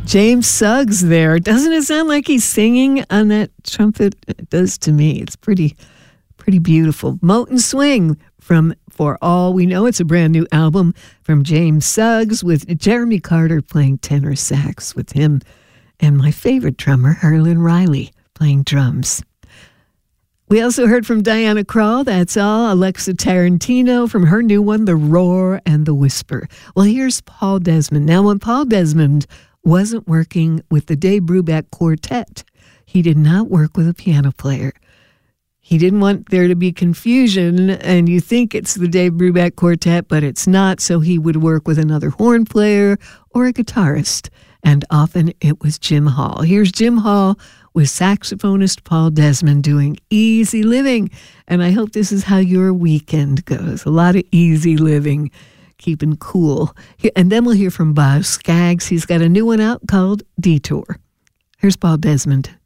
James Suggs there. Doesn't it sound like he's singing on that trumpet? It does to me. It's pretty beautiful. Mote and Swing from For All We Know. It's a brand new album from James Suggs with Jeremy Carter playing tenor sax with him. And my favorite drummer, Harlan Riley, playing drums. We also heard from Diana Krall, That's All, Alexa Tarantino from her new one, The Roar and the Whisper. Well, here's Paul Desmond. Now, when Paul Desmond wasn't working with the Dave Brubeck Quartet, he did not work with a piano player. He didn't want there to be confusion, and you think it's the Dave Brubeck Quartet, but it's not, so he would work with another horn player or a guitarist, and often it was Jim Hall. Here's Jim Hall with saxophonist Paul Desmond doing Easy Living, and I hope this is how your weekend goes. A lot of easy living, keeping cool. And then we'll hear from Boz Scaggs. He's got a new one out called Detour. Here's Paul Desmond.